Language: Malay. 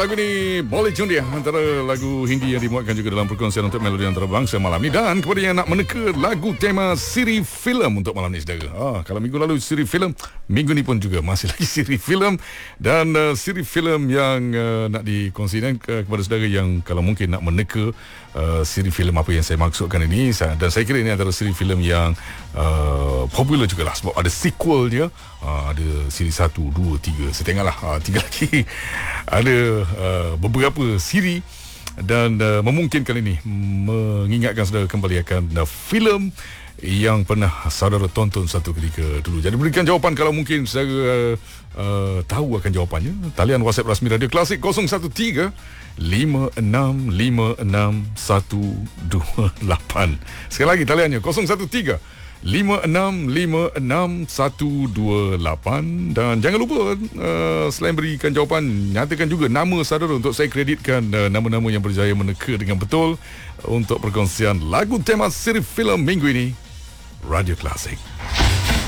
lagu ni boleh cun dia antara lagu Hindi yang dimuatkan juga dalam perkongsian untuk melodi antarabangsa malam ni. Dan kepada yang nak meneka lagu tema siri filem untuk malam ni saudara. Kalau minggu lalu siri filem, minggu ni pun juga masih lagi siri filem. Dan siri filem yang nak dikongsikan kepada saudara yang kalau mungkin nak meneka siri filem apa yang saya maksudkan ini. Dan saya kira ini antara siri filem yang popular juga lah sebab ada sequel dia. Ada siri 1, 2, 3. Saya tengoklah 3 lagi. Ada beberapa siri dan memungkinkan ini mengingatkan saudara kembali akan filem yang pernah saudara tonton satu ketika dulu. Jadi berikan jawapan kalau mungkin saudara tahu akan jawapannya. Talian WhatsApp rasmi Radio Klasik 013 5656 128. Sekali lagi taliannya 013 5656 128. Dan jangan lupa selain berikan jawapan, nyatakan juga nama saudara untuk saya kreditkan nama-nama yang berjaya meneka dengan betul untuk perkongsian lagu tema siri filem minggu ini Radio Klasik.